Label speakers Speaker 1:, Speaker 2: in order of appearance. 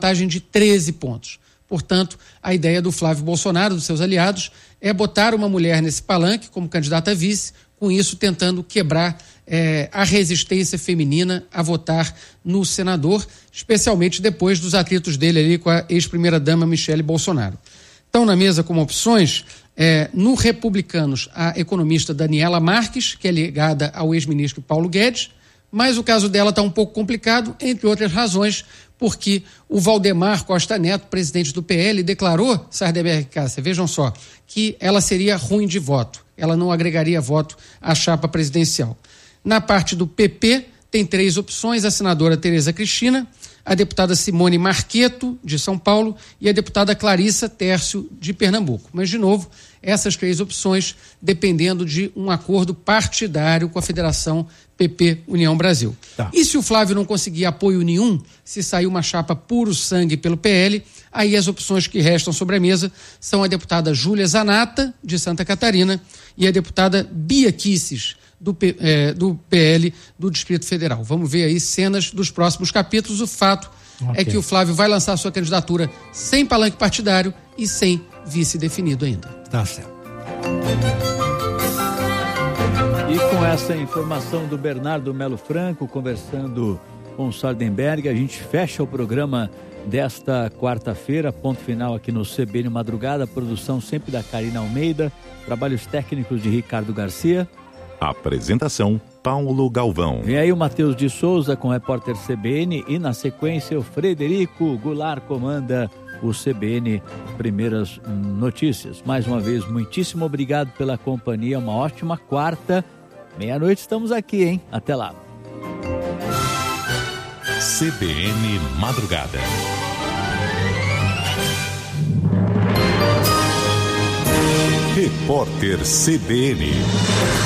Speaker 1: vantagem de 13 pontos. Portanto, a ideia do Flávio Bolsonaro, dos seus aliados, é botar uma mulher nesse palanque como candidata a vice, com isso tentando quebrar a resistência feminina a votar no senador, especialmente depois dos atritos dele ali com a ex-primeira-dama Michele Bolsonaro. Estão na mesa como opções, no Republicanos, a economista Daniela Marques, que é ligada ao ex-ministro Paulo Guedes, mas o caso dela está um pouco complicado, entre outras razões, porque o Valdemar Costa Neto, presidente do PL, declarou, Sardenberg e Cássia, vejam só, que ela seria ruim de voto, ela não agregaria voto à chapa presidencial. Na parte do PP, tem 3 opções, a senadora Tereza Cristina, a deputada Simone Marqueto, de São Paulo, e a deputada Clarissa Tércio, de Pernambuco. Mas, de novo, essas 3 opções dependendo de um acordo partidário com a Federação PP União Brasil. Tá. E se o Flávio não conseguir apoio nenhum, se sair uma chapa puro sangue pelo PL, aí as opções que restam sobre a mesa são a deputada Júlia Zanata, de Santa Catarina, e a deputada Bia Kicis, do PL do Distrito Federal. Vamos ver aí cenas dos próximos capítulos. O fato é que o Flávio vai lançar sua candidatura sem palanque partidário e sem vice definido ainda.
Speaker 2: Tá certo.
Speaker 3: E com essa informação do Bernardo Melo Franco, conversando com o Sardenberg, a gente fecha o programa desta quarta-feira, ponto final aqui no CBN Madrugada, produção sempre da Karina Almeida, trabalhos técnicos de Ricardo Garcia.
Speaker 4: Apresentação, Paulo Galvão.
Speaker 3: Vem aí o Matheus de Souza com o repórter CBN e na sequência o Frederico Goulart comanda o CBN Primeiras Notícias. Mais uma vez, muitíssimo obrigado pela companhia, uma ótima quarta, meia-noite estamos aqui, hein? Até lá.
Speaker 4: CBN Madrugada. Repórter CBN.